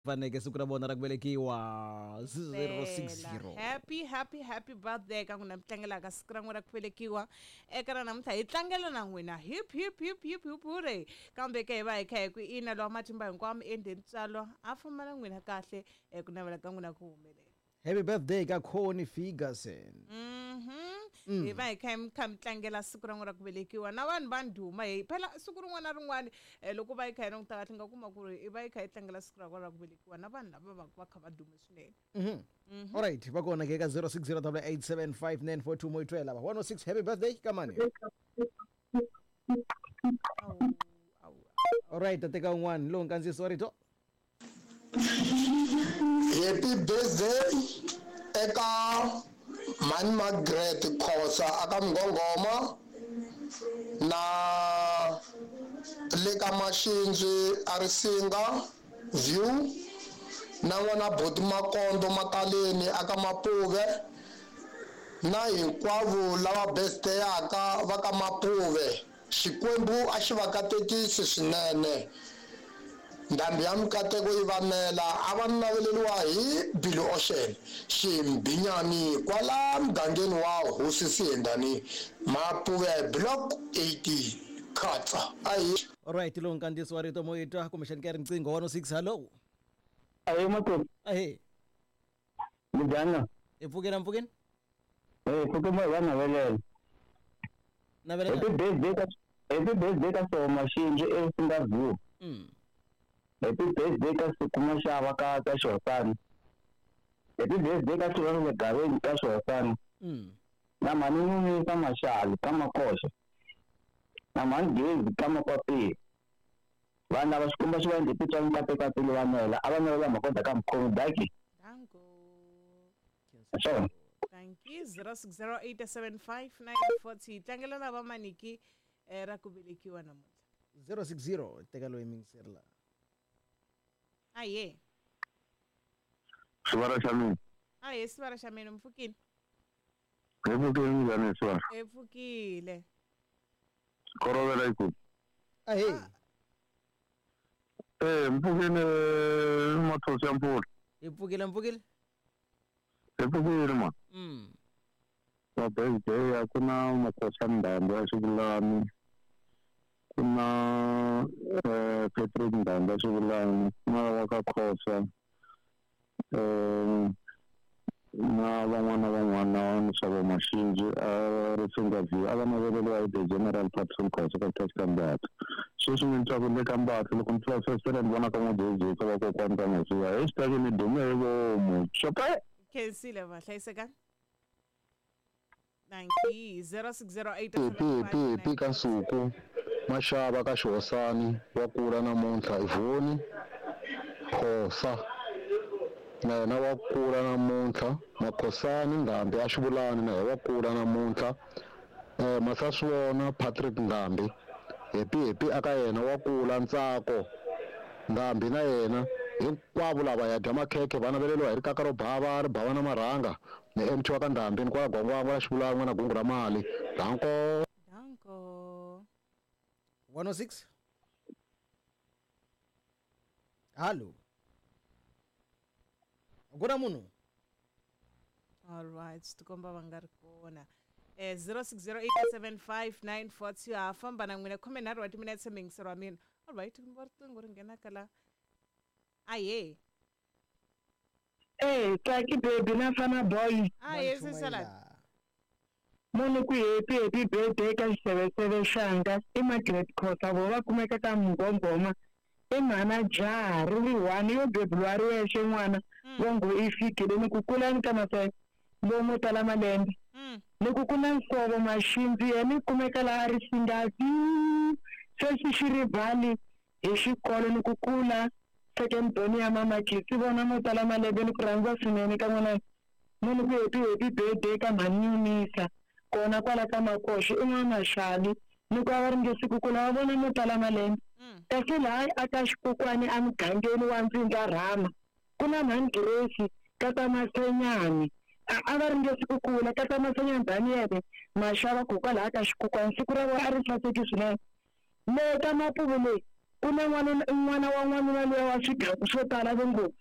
Vaneke siku ra vona ra ku velekiwa 060. Happy birthday ka n'wina mi tlangelaka siku ra n'wina ra ku velekiwa eka ra namuntlha hi tlangela na n'wina hip hure kambe ke hi va hi kha hi ku ina lwa matimba hinkwawo mi endleni tswalo a famba na n'wina kahle ku navela ka n'wina ku humelela. Happy birthday ka Connie Ferguson. Hi va hi kha mi tlangela siku ra n'wina ra ku velekiwa na vanhu va ndhuma hi phela siku rin'wana na rin'wana loko va hi kha hi languta kahle nga kuma ku ri hi va hi kha hi tlangela siku ra n'wina ra ku velekiwa na vanhu lava va kha va dume swinene. Alright, va kona ke ka 060887594 mo itwela ba 106 happy birthday ka mani. Alright, teka un'wana lo nkandziso rito. Happy birthday eka Mani Margaret Khosa aka Mngongoma na le ka Mashinji Arisinga view na n'wana Boti Makondo Mataleni aka Mapuve na hinkwavo lava birthday aka va ka Mapuve Xikwembu a xi va katekisi swinene. Ndhambi ya mikateko yi vanela a va naveleliwa hi Billy Ocean Ximbinyani kwala mugangeni wa Hosi Siyendani Mapuve block 80 Khatsa. Alright, lo nkandziso wa rito mo itwa kumbexani ka riqingho 106 hello. Aye makoti. Ahe. Mujana. Mpfukeni. Fuke mo vana velele. Navelela. Happy birthday ka so Mashinji eSinga view. Happy birthday ka Sukuma Shava ka Shosani. Happy birthday ka Sukuma Gaveni ka Shosani. Na manini ka Mashali ka Makosha. Na mangezi ka Mapapi. Vana va Sukuma Shava ndi pitwa nkateka tili vanela. Avanela makota ka Mkhomi Daki. Sure. Thank you. 060875940 tlangela na va maniki ra ku velekiwa namuntlha. 060 teka lo yimingsirla. Aye. Swara Shami. Aye, swara Shami mfukini. Mfukini njani swara? Mfukile. Korovela iku. Ahe. Mfukini mathosi ya mpula. Mpfukile. Mfukini ma. Birthday kuna mathosi ya Ndhambi ya Xivulani. Kuna Patrick Ndhambi ya Xivulani na wa ka Khosa na van'wana Nxavo Mashinji Risinga view a va naveleliwa hi the General Patron Khosa ka Church Kambata. Sweswi mi twa ku le Kambata loko mi twa festival ni vona ka n'wajezi ka vakokwani ka Masiya hi xitaki ni dume hi vomu xopa khensile va hlayiseka. Thank you. 06088 ka Nsuku Mashava ka Xihosani wa kula namuntlha Ivoni Khosa na yena wa kula namuntlha Makhosani Ndhambi ya Xivulani na yena wa kula namuntlha Masaswona Patrick Ndhambi happy aka yena wa kula Ntsako Ndhambi na yena hinkwavo lava ya dya makhekhe vana veleliwa hi ri kaka ro bava ri bava na marhanga ni empty wa ka Ndhambi ni kwala gwangwangwa la Xivulani na gungu ra mali danko 106 Hello. Kuna munhu? Alright, tikomba va nga ri kona. 060875940 ha famba na n'wina khome nharhu wa timinetse mingisero wa mina. Alright, va riqingho ri nghena kala. Aye. Kaki baby na fana boy. Aye, sisala. Munhu ku happy birthday ka Xiseveseve Shanga i Margaret Khosa vo va kumeka ka Mngongoma i mhana jaha ri ri 1 yo bebulwa ri yexe n'wana vongo i fikile ni ku kula ni ka Masai lomu tala malembe ni ku kuna Nsovo Mashinji yena i kumeka laha Risingasi sweswi xi ri Valley hi xikolo ni ku kula second born ya mama Kitsi vona mo tala malembe ni ku rhandza swinene ka n'wana munhu ku happy birthday ka Manyunisa kona kwala ka Makoshi i n'wana Shali ni ku va ri nge siku kula va vona mo tala malembe kasi laha aka xikokwani a mugangeni wa Ndzingarama ku na Mhani Grace ka ta Masenyani a va ri nge siku kula ka ta Masenyani Daniel Mashava ku kwala aka xikokwani siku ra vona a ri saseki swinene le ka Mapuve leyi ku na n'wana wa n'wanuna luya wa swigaku swo tala ngopfu